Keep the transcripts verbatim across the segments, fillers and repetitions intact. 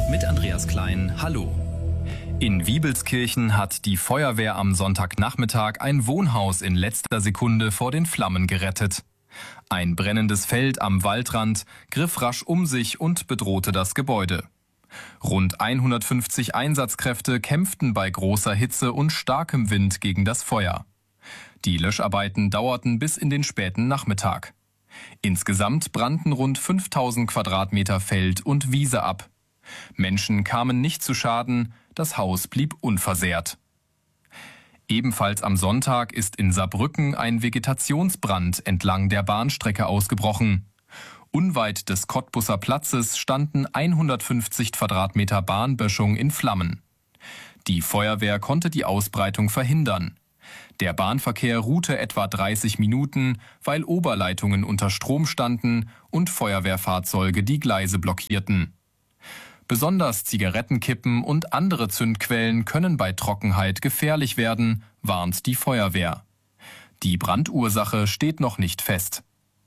mit Andreas Klein. Hallo. In Wiebelskirchen hat die Feuerwehr am Sonntagnachmittag ein Wohnhaus in letzter Sekunde vor den Flammen gerettet. Ein brennendes Feld am Waldrand griff rasch um sich und bedrohte das Gebäude. Rund hundertfünfzig Einsatzkräfte kämpften bei großer Hitze und starkem Wind gegen das Feuer. Die Löscharbeiten dauerten bis in den späten Nachmittag. Insgesamt brannten rund fünftausend Quadratmeter Feld und Wiese ab. Menschen kamen nicht zu Schaden, das Haus blieb unversehrt. Ebenfalls am Sonntag ist in Saarbrücken ein Vegetationsbrand entlang der Bahnstrecke ausgebrochen. Unweit des Cottbusser Platzes standen hundertfünfzig Quadratmeter Bahnböschung in Flammen. Die Feuerwehr konnte die Ausbreitung verhindern. Der Bahnverkehr ruhte etwa dreißig Minuten, weil Oberleitungen unter Strom standen und Feuerwehrfahrzeuge die Gleise blockierten. Besonders Zigarettenkippen und andere Zündquellen können bei Trockenheit gefährlich werden, warnt die Feuerwehr. Die Brandursache steht noch nicht fest.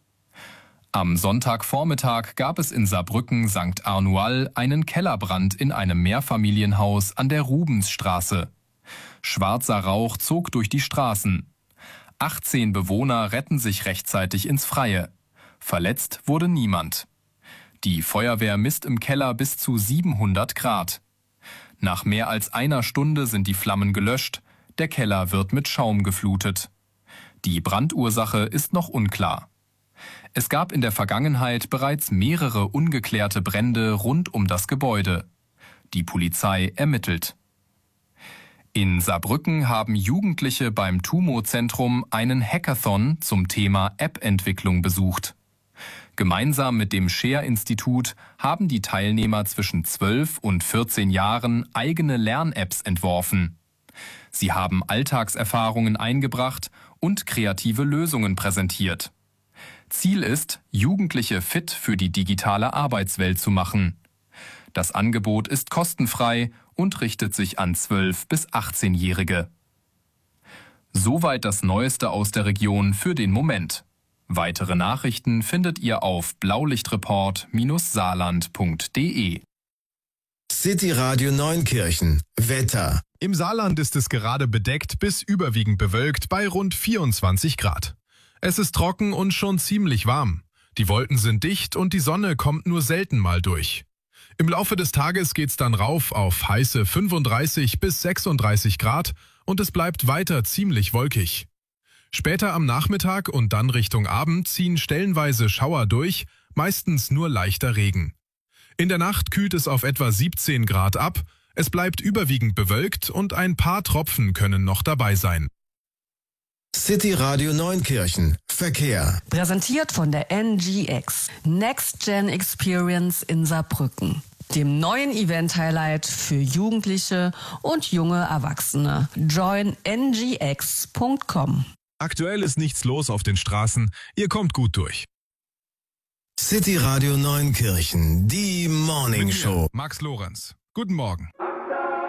Am Sonntagvormittag gab es in Saarbrücken Sankt Arnual einen Kellerbrand in einem Mehrfamilienhaus an der Rubensstraße. Schwarzer Rauch zog durch die Straßen. achtzehn Bewohner retten sich rechtzeitig ins Freie. Verletzt wurde niemand. Die Feuerwehr misst im Keller bis zu siebenhundert Grad. Nach mehr als einer Stunde sind die Flammen gelöscht. Der Keller wird mit Schaum geflutet. Die Brandursache ist noch unklar. Es gab in der Vergangenheit bereits mehrere ungeklärte Brände rund um das Gebäude. Die Polizei ermittelt. In Saarbrücken haben Jugendliche beim TUMO-Zentrum einen Hackathon zum Thema App-Entwicklung besucht. Gemeinsam mit dem Share-Institut haben die Teilnehmer zwischen zwölf und vierzehn Jahren eigene Lern-Apps entworfen. Sie haben Alltagserfahrungen eingebracht und kreative Lösungen präsentiert. Ziel ist, Jugendliche fit für die digitale Arbeitswelt zu machen. Das Angebot ist kostenfrei und richtet sich an zwölf- bis achtzehnjährige. Soweit das Neueste aus der Region für den Moment. Weitere Nachrichten findet ihr auf blaulichtreport Bindestrich saarland punkt de. City Radio Neunkirchen. Wetter. Im Saarland ist es gerade bedeckt bis überwiegend bewölkt bei rund vierundzwanzig Grad. Es ist trocken und schon ziemlich warm. Die Wolken sind dicht und die Sonne kommt nur selten mal durch. Im Laufe des Tages geht's dann rauf auf heiße fünfunddreißig bis sechsunddreißig Grad und es bleibt weiter ziemlich wolkig. Später am Nachmittag und dann Richtung Abend ziehen stellenweise Schauer durch, meistens nur leichter Regen. In der Nacht kühlt es auf etwa siebzehn Grad ab, es bleibt überwiegend bewölkt und ein paar Tropfen können noch dabei sein. City Radio Neunkirchen. Verkehr. Präsentiert von der N G X. Next Gen Experience in Saarbrücken. Dem neuen Event-Highlight für Jugendliche und junge Erwachsene. join n g x punkt com. Aktuell ist nichts los auf den Straßen, ihr kommt gut durch. City Radio Neunkirchen, die Morning Show. Max Lorenz. Guten Morgen.